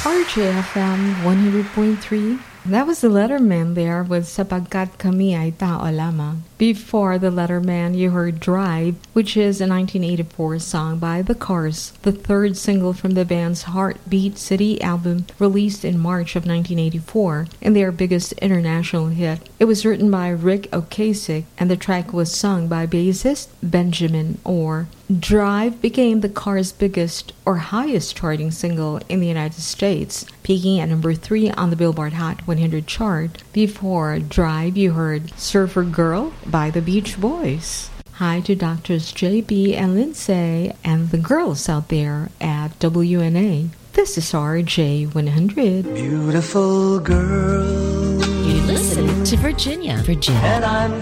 RJFM 100.3. That was the Letterman there with Sapagkat Kami Ay Tao Lamang. Before the Letterman, you heard Drive, which is a 1984 song by The Cars, the third single from the band's Heartbeat City album released in March of 1984, and their biggest international hit. It was written by Rick Ocasek, and the track was sung by bassist Benjamin Orr. Drive became the Cars' biggest or highest charting single in the United States, peaking at number 3 on the Billboard Hot 100 chart. Before Drive, you heard Surfer Girl by the Beach Boys. Hi to Doctors JB and Lindsay and the girls out there at WNA. This is RJ100. Beautiful girl. You listen to Virginia. And I'm